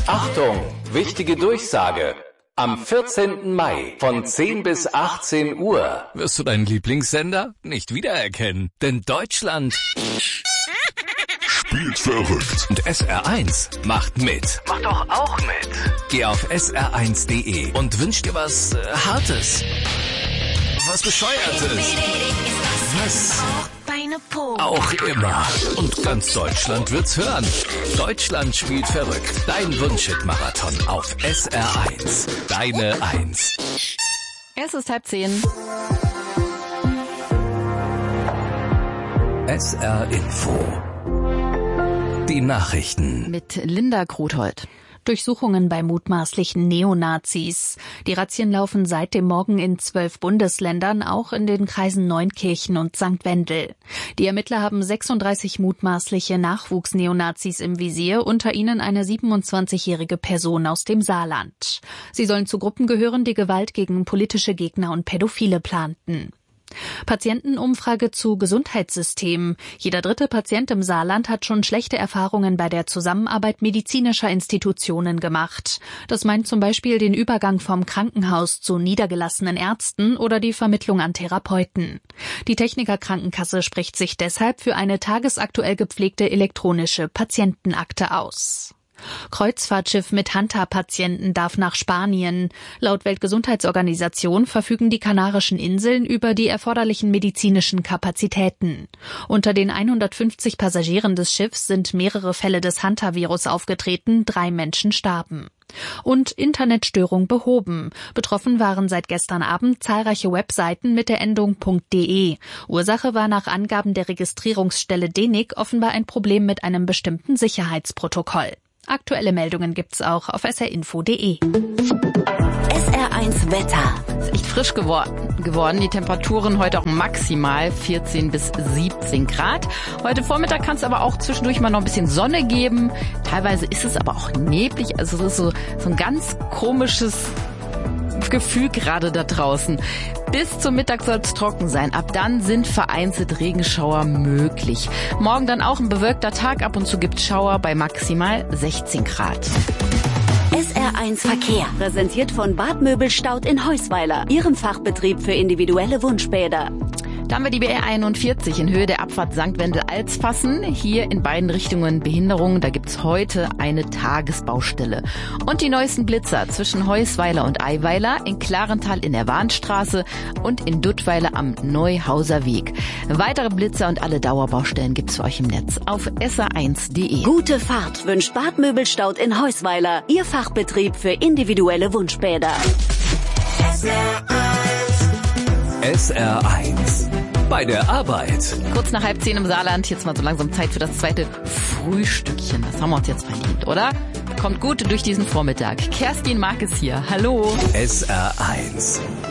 Achtung, wichtige Durchsage. Am 14. Mai von 10 bis 18 Uhr wirst du deinen Lieblingssender nicht wiedererkennen. Denn Deutschland spielt verrückt. Und SR1 macht mit. Mach doch auch mit. Geh auf sr1.de und wünsch dir was Hartes. Was Bescheuertes. Was auch immer. Und ganz Deutschland wird's hören. Deutschland spielt verrückt. Dein Wunschhit-Marathon auf SR1. Deine 1. Es ist 9:30. SR Info. Die Nachrichten. Mit Linda Kruthold. Durchsuchungen bei mutmaßlichen Neonazis. Die Razzien laufen seit dem Morgen in 12 Bundesländern, auch in den Kreisen Neunkirchen und St. Wendel. Die Ermittler haben 36 mutmaßliche Nachwuchsneonazis im Visier, unter ihnen eine 27-jährige Person aus dem Saarland. Sie sollen zu Gruppen gehören, die Gewalt gegen politische Gegner und Pädophile planten. Patientenumfrage zu Gesundheitssystemen. Jeder dritte Patient im Saarland hat schon schlechte Erfahrungen bei der Zusammenarbeit medizinischer Institutionen gemacht. Das meint zum Beispiel den Übergang vom Krankenhaus zu niedergelassenen Ärzten oder die Vermittlung an Therapeuten. Die Techniker Krankenkasse spricht sich deshalb für eine tagesaktuell gepflegte elektronische Patientenakte aus. Kreuzfahrtschiff mit Hanta-Patienten darf nach Spanien. Laut Weltgesundheitsorganisation verfügen die Kanarischen Inseln über die erforderlichen medizinischen Kapazitäten. Unter den 150 Passagieren des Schiffs sind mehrere Fälle des Hanta-Virus aufgetreten, 3 Menschen starben. Und Internetstörung behoben. Betroffen waren seit gestern Abend zahlreiche Webseiten mit der Endung .de. Ursache war nach Angaben der Registrierungsstelle DENIC offenbar ein Problem mit einem bestimmten Sicherheitsprotokoll. Aktuelle Meldungen gibt's auch auf srinfo.de. SR1 Wetter. Es ist echt frisch geworden. Die Temperaturen heute auch maximal 14 bis 17 Grad. Heute Vormittag kann es aber auch zwischendurch mal noch ein bisschen Sonne geben. Teilweise ist es aber auch neblig. Also es ist so ein ganz komisches Gefühl gerade da draußen. Bis zum Mittag soll es trocken sein. Ab dann sind vereinzelt Regenschauer möglich. Morgen dann auch ein bewölkter Tag. Ab und zu gibt's Schauer bei maximal 16 Grad. SR1 Verkehr. Präsentiert von Bad Möbelstaud in Heusweiler. Ihrem Fachbetrieb für individuelle Wunschbäder. Da haben wir die BR 41 in Höhe der Abfahrt St. Wendel-Alsfassen. Hier in beiden Richtungen Behinderungen. Da gibt's heute eine Tagesbaustelle. Und die neuesten Blitzer zwischen Heusweiler und Eiweiler, in Klarental in der Warnstraße und in Duttweiler am Neuhauser Weg. Weitere Blitzer und alle Dauerbaustellen gibt's für euch im Netz auf sr1.de. Gute Fahrt wünscht Bad Möbelstaud in Heusweiler. Ihr Fachbetrieb für individuelle Wunschbäder. SR1. Bei der Arbeit. Kurz nach 9:30 im Saarland. Jetzt mal so langsam Zeit für das zweite Frühstückchen. Das haben wir uns jetzt verdient, oder? Kommt gut durch diesen Vormittag. Kerstin Mark ist hier. Hallo. SR1.